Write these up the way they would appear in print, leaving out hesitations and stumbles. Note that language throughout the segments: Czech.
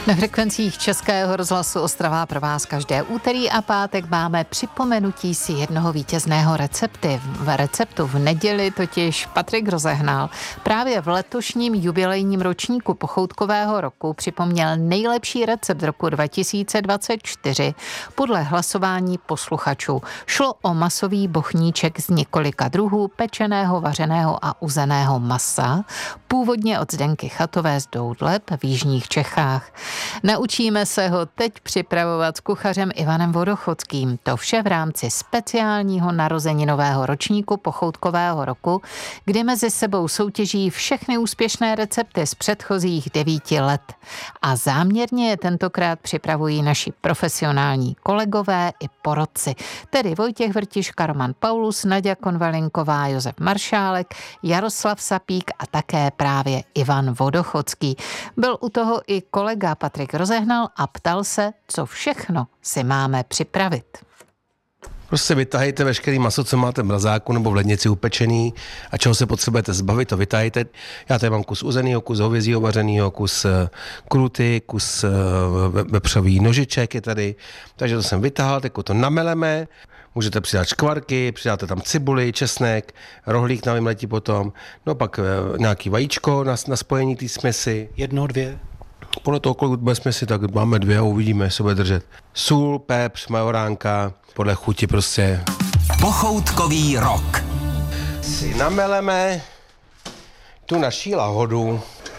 Na frekvencích Českého rozhlasu Ostrava pro vás každé úterý a pátek máme připomenutí si jednoho vítězného receptu. V neděli totiž Patrik rozehnal. Právě v letošním jubilejním ročníku pochoutkového roku připomněl nejlepší recept roku 2024 podle hlasování posluchačů. Šlo o masový bochníček z několika druhů pečeného, vařeného a uzeného masa, původně od Zdenky Chatové z Doudleb v jižních Čechách. Naučíme se ho teď připravovat s kuchařem Ivanem Vodochodským. To vše v rámci speciálního narozeninového ročníku pochoutkového roku, kdy mezi sebou soutěží všechny úspěšné recepty z předchozích 9 let. A záměrně je tentokrát připravují naši profesionální kolegové i porodci, tedy Vojtěch Vrtiška, Roman Paulus, Naďa Konvalinková, Josef Maršálek, Jaroslav Sapík a také právě Ivan Vodochodský. Byl u toho i kolega Patrik Rozehnal a ptal se, co všechno si máme připravit. Prostě vytahejte veškerý maso, co máte v mrazáku nebo v lednici upečený a čeho se potřebujete zbavit, to vytahejte. Já tady mám kus uzenýho, kus hovězího vařenýho, kus kruty, kus vepřový nožiček je tady. Takže to jsem vytahal, teď to nameleme. Můžete přidat škvarky, přidáte tam cibuli, česnek, rohlík na vymletí potom. No pak nějaký vajíčko na spojení té směsi. 1, 2. Podle toho, kolik bude směsi, tak máme 2 a uvidíme, jestli bude držet. Sůl, pepř, majoránka, podle chuti prostě. Pochoutkový rok. Si nameleme tu naší lahodu.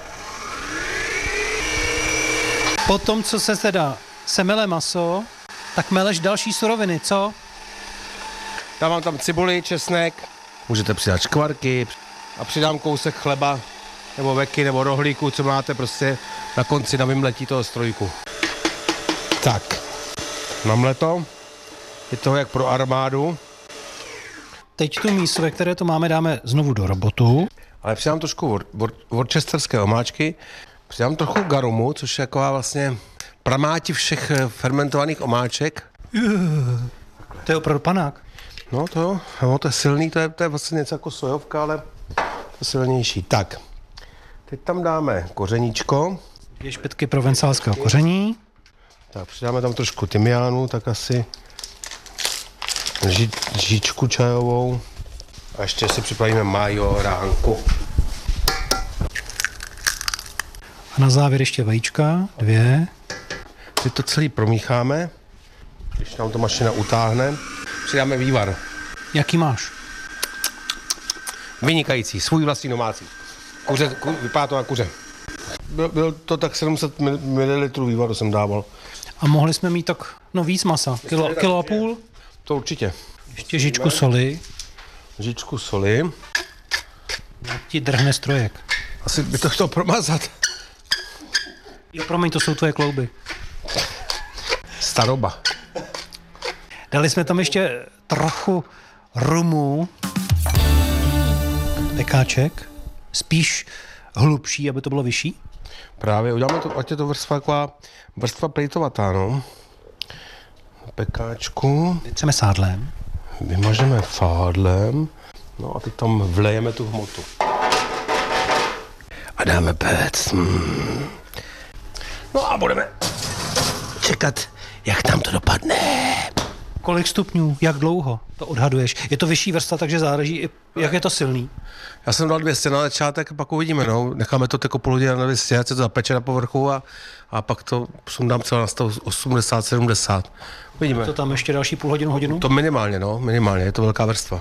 Potom, co se teda semele maso, tak meleš další suroviny, co? Dávám tam cibuli, česnek, můžete přidat škvarky a přidám kousek chleba, nebo veky, nebo rohlíku, co máte prostě na konci na vymletí toho strojku. Tak, namleto. Je toho jak pro armádu. Teď tu mísu, ve které to máme, dáme znovu do robotu. Ale přidám trošku worcesterské omáčky, přidám trochu garumu, což je taková vlastně pramáti všech fermentovaných omáček. To je opravdu panák. No to jo, no, to je silný, to je vlastně něco jako sojovka, ale to silnější. Tak, teď tam dáme kořeníčko. 2 špetky provencálského koření. Tak přidáme tam trošku tymiánu, tak asi lžičku čajovou. A ještě si připravíme majoránku. A na závěr ještě vajíčka, 2. Teď to celý promícháme. Když nám to mašina utáhne, přidáme vývar. Jaký máš? Vynikající, svůj vlastní domácí. Vypadá to na kuře. Byl to tak 700 ml vývaru jsem dával. A mohli jsme mít tak, víc masa, kilo a půl. To určitě. Ještě žičku soli. Žičku soli. Jak ti drhne strojek. Asi by to chtěl promazat. Jo, promiň, to jsou tvoje klouby. Staroba. Dali jsme tam ještě trochu rumu. Pekáček. Spíš hlubší, aby to bylo vyšší. Právě, uděláme to, ať je to vrstva plejtovatá, no. Pekáčku. Teď chceme sádlem. Vymažeme fádlem. No a teď tam vlejeme tu hmotu. A dáme pec. No a budeme čekat, jak tam to dopadne. Kolik stupňů? Jak dlouho to odhaduješ? Je to vyšší vrstva, takže záleží, jak je to silný. Já jsem dal 200 na začátek, pak uvidíme, no. Necháme to jako půl hodiny na 200, ať se to zapeče na povrchu a pak to sundám třeba na 180, 70. Uvidíme. To tam ještě další půl hodinu? To minimálně, no, minimálně, je to velká vrstva.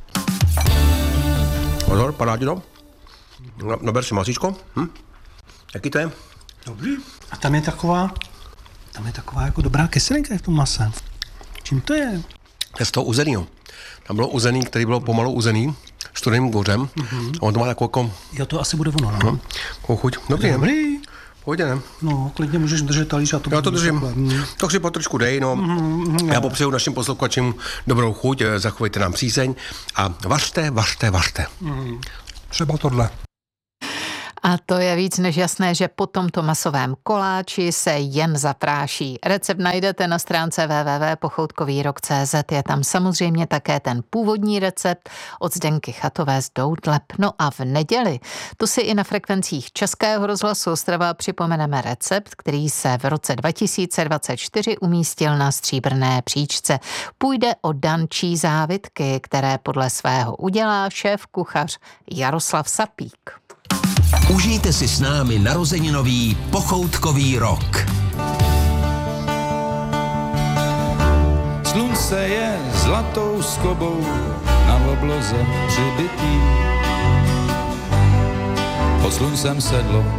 Pozor, padá ti to? Naber si masíčko. Jaký to je? Dobrý. A tam je taková jako dobrá kyselinka v tom mase. Čím to je? Je z toho uzenýho. Tam bylo uzený, který bylo pomalu uzený, studeným kouřem. A on to má takovou jako... Jo, to asi bude ono, no. Takovou chuť. Dobrý. Pojď, ne? No, klidně můžeš držet talíř a to... Já to držím. Tak si trošku dej, no. Já popřeju našim posluchačům dobrou chuť, zachovejte nám přízeň a vařte. Třeba tohle. A to je víc než jasné, že po tomto masovém koláči se jen zapráší. Recept najdete na stránce www.pochoutkovýrok.cz. Je tam samozřejmě také ten původní recept od Zdenky Chatové z Doudleb. No a v neděli to si i na frekvencích Českého rozhlasu Ostrava připomeneme recept, který se v roce 2024 umístil na stříbrné příčce. Půjde o dančí závitky, které podle svého udělá šéf kuchař Jaroslav Sapík. Užijte si s námi narozeninový pochoutkový rok. Slunce je zlatou skobou na obloze přibitý. Pod sluncem sedlo